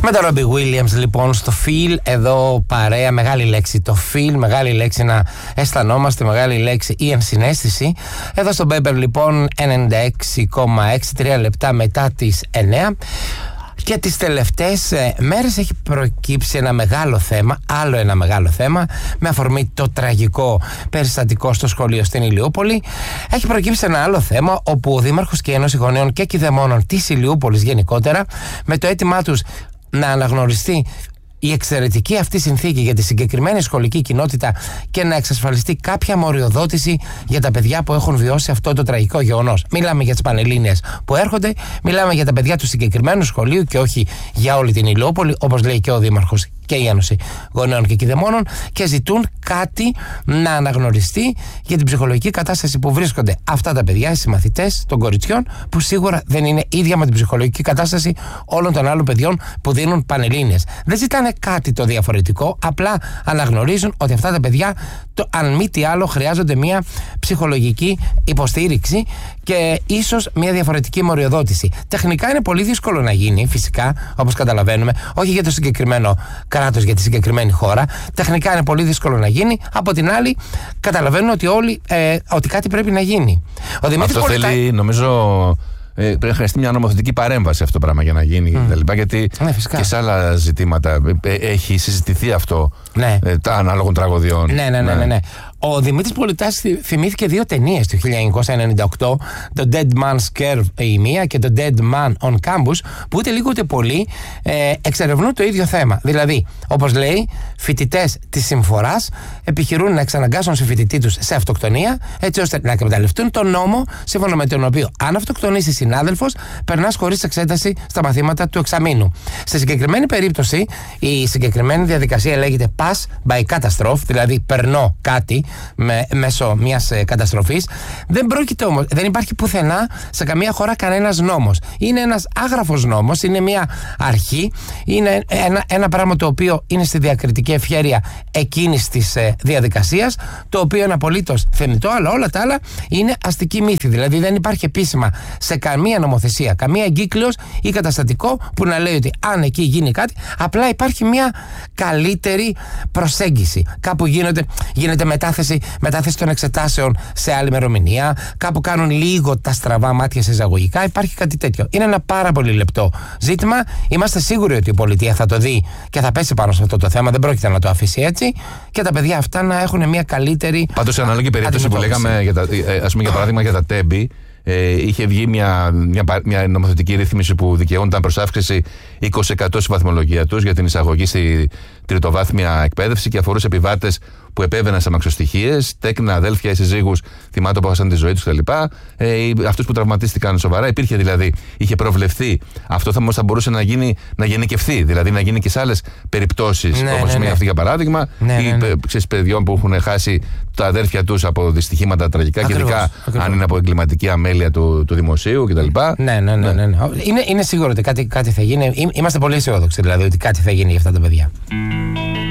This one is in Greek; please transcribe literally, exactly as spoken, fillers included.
Με τον Ρόμπι Williams λοιπόν στο feel, εδώ παρέα, μεγάλη λέξη το feel, μεγάλη λέξη να αισθανόμαστε, μεγάλη λέξη η ενσυναίσθηση. Εδώ στο Bepper λοιπόν ενενήντα έξι κόμμα έξι, τρία λεπτά μετά τις εννέα. Και τις τελευταίες ε, μέρες έχει προκύψει ένα μεγάλο θέμα, άλλο ένα μεγάλο θέμα, με αφορμή το τραγικό περιστατικό στο σχολείο στην Ηλιούπολη. Έχει προκύψει ένα άλλο θέμα, όπου ο Δήμαρχος και η Ένωση Γονέων και Κηδεμόνων της Ηλιούπολης γενικότερα, με το αίτημά τους να αναγνωριστεί η εξαιρετική αυτή συνθήκη για τη συγκεκριμένη σχολική κοινότητα και να εξασφαλιστεί κάποια μοριοδότηση για τα παιδιά που έχουν βιώσει αυτό το τραγικό γεγονός. Μιλάμε για τις Πανελλήνιες που έρχονται, μιλάμε για τα παιδιά του συγκεκριμένου σχολείου και όχι για όλη την Ηλιούπολη, όπως λέει και ο Δήμαρχος και η Ένωση Γονέων και Κηδεμόνων, και ζητούν κάτι να αναγνωριστεί για την ψυχολογική κατάσταση που βρίσκονται αυτά τα παιδιά, οι συμμαθητές των κοριτσιών, που σίγουρα δεν είναι ίδια με την ψυχολογική κατάσταση όλων των άλλων παιδιών που δίνουν Πανελλήνιες. Δεν ζητάνε κάτι το διαφορετικό, απλά αναγνωρίζουν ότι αυτά τα παιδιά, το, αν μη τι άλλο, χρειάζονται μια ψυχολογική υποστήριξη και ίσως μια διαφορετική μοριοδότηση. Τεχνικά είναι πολύ δύσκολο να γίνει, φυσικά, όπως καταλαβαίνουμε, όχι για το συγκεκριμένο κράτος, για τη συγκεκριμένη χώρα. Τεχνικά είναι πολύ δύσκολο να γίνει. Από την άλλη, καταλαβαίνουν ότι όλοι ε, ότι κάτι πρέπει να γίνει. Ο Δημήτρης αυτό Πολιτά... θέλει, νομίζω, ε, πρέπει να χρειαστεί μια νομοθετική παρέμβαση αυτό το πράγμα για να γίνει mm. κτλ. Γιατί ναι, και σε άλλα ζητήματα ε, έχει συζητηθεί αυτό, ναι. ε, τα ανάλογων τραγωδιών. Ναι, ναι, ναι, ναι, ναι. Ο Δημήτρης Πολιτάς θυμήθηκε δύο ταινίες του χίλια εννιακόσια ενενήντα οκτώ, το Dead Man's Curve η μία και το Dead Man on Campus, που ούτε λίγο ούτε πολύ ε, εξερευνούν το ίδιο θέμα. Δηλαδή, όπως λέει, φοιτητές της συμφοράς επιχειρούν να εξαναγκάσουν συμφοιτητή τους σε αυτοκτονία, έτσι ώστε να εκμεταλλευτούν τον νόμο σύμφωνα με τον οποίο, αν αυτοκτονήσει συνάδελφος, περνάς χωρίς εξέταση στα μαθήματα του εξαμήνου. Σε συγκεκριμένη περίπτωση, η συγκεκριμένη διαδικασία λέγεται Pass by Catastrophe, δηλαδή περνώ κάτι με, μέσω μιας ε, καταστροφής. Δεν πρόκειται όμως, δεν υπάρχει πουθενά σε καμία χώρα κανένας νόμος. Είναι ένας άγραφος νόμος, είναι μια αρχή, είναι ένα, ένα πράγμα το οποίο είναι στη διακριτική ευχέρεια εκείνης της ε, διαδικασίας, το οποίο είναι απολύτως θεμιτό, αλλά όλα τα άλλα είναι αστική μύθη. Δηλαδή δεν υπάρχει επίσημα σε καμία νομοθεσία, καμία εγκύκλειος ή καταστατικό που να λέει ότι αν εκεί γίνει κάτι, απλά υπάρχει μια καλύτερη προσέγγιση. Κάπου γίνεται, γίνεται μετάθεση μετάθεση των εξετάσεων σε άλλη ημερομηνία, κάπου κάνουν λίγο τα στραβά μάτια σε εισαγωγικά, υπάρχει κάτι τέτοιο. Είναι ένα πάρα πολύ λεπτό ζήτημα. Είμαστε σίγουροι ότι η πολιτεία θα το δει και θα πέσει πάνω σε αυτό το θέμα, δεν πρόκειται να το αφήσει έτσι, και τα παιδιά αυτά να έχουν μια καλύτερη. Πάντως, σε ανάλογη περίπτωση που λέγαμε, για, τα, ας πούμε, για παράδειγμα για τα τέμπη, Ε, είχε βγει μια, μια, μια νομοθετική ρύθμιση που δικαιούνταν προς αύξηση είκοσι τοις εκατό στη βαθμολογία τους για την εισαγωγή στη τριτοβάθμια εκπαίδευση και αφορούσε επιβάτες που επέβαιναν σε αμαξοστοιχίες, τέκνα, αδέλφια ή συζύγους θυμάτων που έχασαν τη ζωή τους κτλ. Ε, αυτούς που τραυματίστηκαν σοβαρά. Υπήρχε δηλαδή, είχε προβλεφθεί. Αυτό θα, θα μπορούσε να γίνει, να γενικευθεί, δηλαδή να γίνει και σε άλλες περιπτώσεις, ναι, όπως ναι, είναι ναι. αυτή για παράδειγμα, ναι, ναι, ναι. ή ξέρεις, παιδιών που έχουν χάσει τα αδέρφια τους από δυστυχήματα τραγικά, ακριβώς, και ειδικά ακριβώς. αν είναι από εγκληματική αμέλεια του, του δημοσίου κτλ. Ναι, ναι, ναι, ναι, ναι. Είναι, είναι σίγουρο ότι κάτι, κάτι θα γίνει. Είμαστε πολύ αισιόδοξοι δηλαδή ότι κάτι θα γίνει για αυτά τα παιδιά.